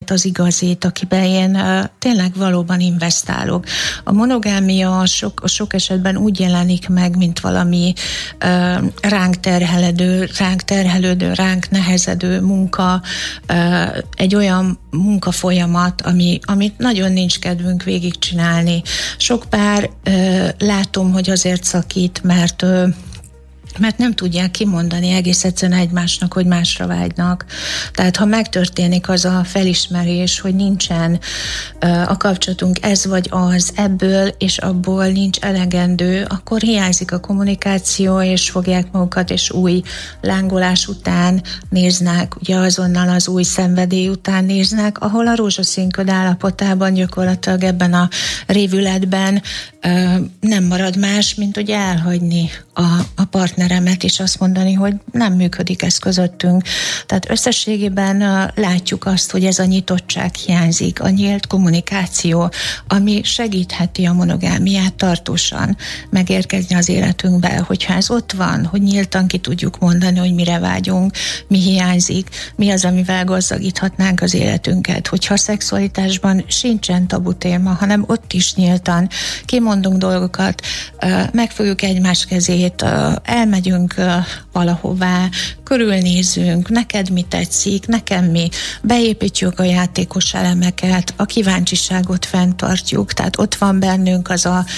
azt az igazit, akiben én tényleg valóban investálok. A monogámia sok esetben úgy jelenik meg, mint valami ránk terhelődő, ránk nehezedő munka, egy olyan munkafolyamat, amit nagyon nincs kedvünk végigcsinálni. Sok pár látom, hogy azért szakít, mert nem tudják kimondani egész egyszerűen egymásnak, hogy másra vágynak. Tehát ha megtörténik az a felismerés, hogy nincsen a kapcsolatunk ez vagy az, ebből és abból nincs elegendő, akkor hiányzik a kommunikáció, és fogják magukat, és új lángolás után néznek, ugye azonnal az új szenvedély után néznek, ahol a rózsaszínköd állapotában gyakorlatilag ebben a révületben nem marad más, mint hogy elhagyni a partneremet, és azt mondani, hogy nem működik ez közöttünk. Tehát összességében látjuk azt, hogy ez a nyitottság hiányzik, a nyílt kommunikáció, ami segítheti a monogámiát tartósan megérkezni az életünkbe, hogyha ez ott van, hogy nyíltan ki tudjuk mondani, hogy mire vágyunk, mi hiányzik, mi az, amivel gazdagíthatnánk az életünket. Hogyha a szexualitásban sincsen tabu téma, hanem ott is nyíltan kimondunk dolgokat, megfogjuk egymás kezét, elmegyünk valahová, körülnézünk, neked mi tetszik, nekem mi, beépítjük a játékos elemeket, a kíváncsiságot fenntartjuk, tehát ott van bennünk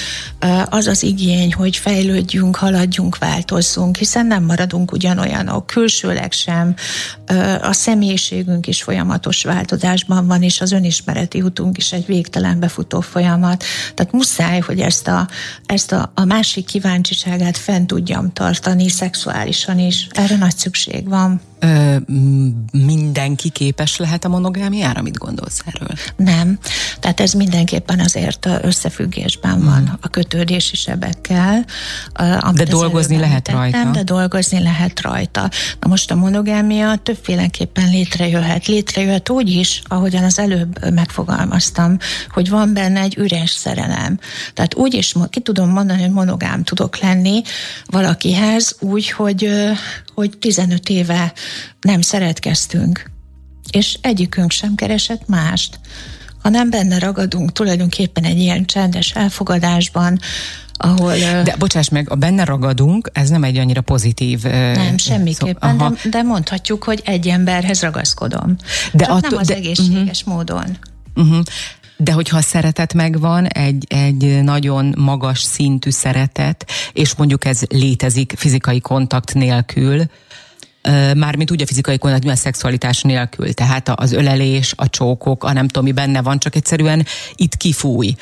az igény, hogy fejlődjünk, haladjunk, változzunk, hiszen nem maradunk ugyanolyanok, külsőleg sem, a személyiségünk is folyamatos változásban van, és az önismereti utunk is egy végtelenbe futó folyamat. Tehát muszáj, hogy ezt a másik kíváncsiságát fenn tudjam tartani szexuálisan is. Erre nagy szükség van. Mindenki képes lehet a monogámiára? Mit gondolsz erről? Nem. Tehát ez mindenképpen azért összefüggésben van a kötődési sebekkel. De dolgozni lehet rajta. De dolgozni lehet rajta. Na most a monogámia többféleképpen létrejöhet úgy is, ahogyan az előbb megfogalmaztam, hogy van benne egy üres szerelem. Tehát úgy is ki tudom mondani, hogy monogám tudok lenni valakihez úgy, hogy 15 éve nem szeretkeztünk, és egyikünk sem keresett mást, hanem benne ragadunk tulajdonképpen egy ilyen csendes elfogadásban, ahol... De bocsáss meg, a benne ragadunk, ez nem egy annyira pozitív... Nem, semmiképpen, de mondhatjuk, hogy egy emberhez ragaszkodom. Csak nem az egészséges módon. De hogyha a szeretet megvan, egy nagyon magas szintű szeretet, és mondjuk ez létezik fizikai kontakt nélkül, mármint úgy a fizikai kontakt, a szexualitás nélkül, tehát az ölelés, a csókok, a nem tudom, mi benne van, csak egyszerűen itt kifúj.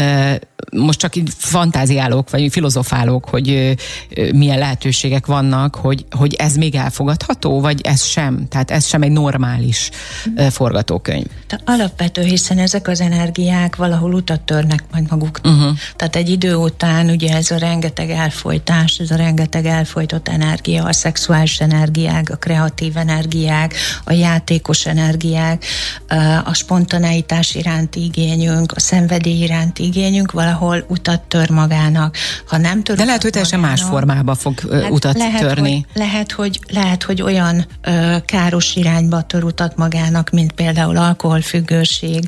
Most csak így fantáziálok, vagy filozofálok, hogy milyen lehetőségek vannak, hogy ez még elfogadható, vagy ez sem? Tehát ez sem egy normális forgatókönyv. Alapvető, hiszen ezek az energiák valahol utat törnek majd maguknak. Tehát egy idő után ugye ez a rengeteg elfojtás, ez a rengeteg elfojtott energia, a szexuális energiák, a kreatív energiák, a játékos energiák, a spontaneitás iránti igényünk, a szenvedély iránti igényünk valahol utat tör magának. Ha nem tör, de lehet, hogy teljesen más formába fog utat törni. Lehet, hogy olyan káros irányba tör utat magának, mint például alkoholfüggőség,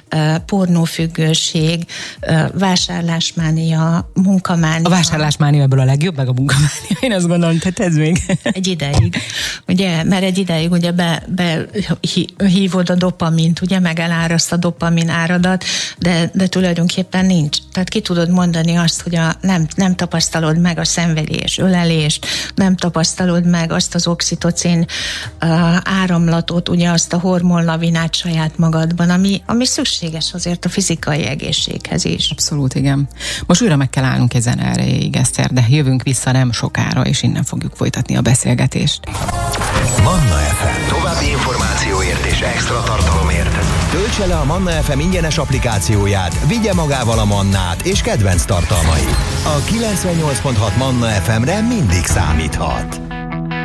pornófüggőség, vásárlásmánia, munkamánia. A vásárlásmánia ebből a legjobb, meg a munkamánia. Én azt gondolom, tehát ez még... Egy ideig. Ugye, mert egy ideig ugye hívod a dopamint, ugye, meg eláraszt a dopamin áradat, de tulajdonképpen nincs. Tehát ki tudod mondani azt, hogy nem tapasztalod meg a szenvedés, ölelést, nem tapasztalod meg azt az oxitocin áramlatot, ugye azt a hormonlavinát saját magadban, ami szükséges azért a fizikai egészséghez is. Abszolút, igen. Most újra meg kell állnunk egy zene erejéig, Eszter, de jövünk vissza nem sokára, és innen fogjuk folytatni a beszélgetést. Manna FM. További információért és extra tartalomért töltse le a Manna FM ingyenes applikációját, vigye magával a Mannát és kedvenc tartalmait. A 98.6 Manna FM-re mindig számíthat.